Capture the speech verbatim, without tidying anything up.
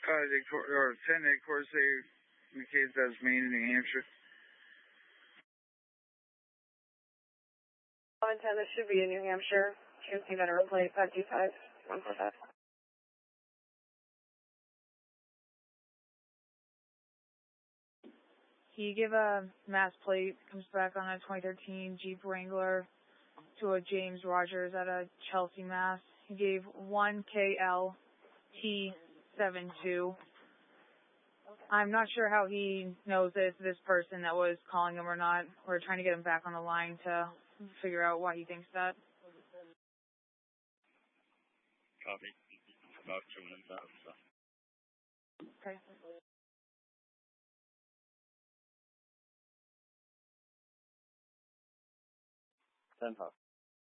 Uh, the, or ten eight Corsair, in case that's Maine, New Hampshire. one ten, this should be in New Hampshire. Choosing that plate five two five one four five. He gave a mass plate, comes back on a twenty thirteen Jeep Wrangler to a James Rogers at a Chelsea, Mass. He gave one K L T seventy-two. I'm not sure how he knows this, this person that was calling him or not. We're trying to get him back on the line to figure out why he thinks that. Copy. About two minutes out, so. Okay. ten five.